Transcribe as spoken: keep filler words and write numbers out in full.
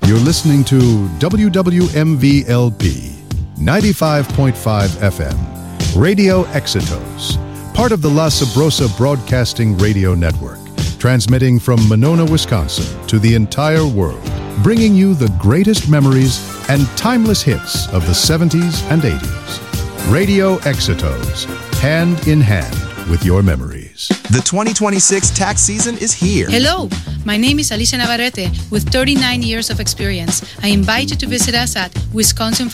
You're listening to W W M V L P ninety-five point five F M, Radio Exitos, part of the La Sabrosa Broadcasting Radio Network, transmitting from Monona, Wisconsin to the entire world, bringing you the greatest memories and timeless hits of the seventies and eighties. Radio Exitos, hand in hand with your memories. The twenty twenty-six tax season is here. Hello, my name is Alicia Navarrete with thirty-nine years of experience. I invite you to visit us at Wisconsin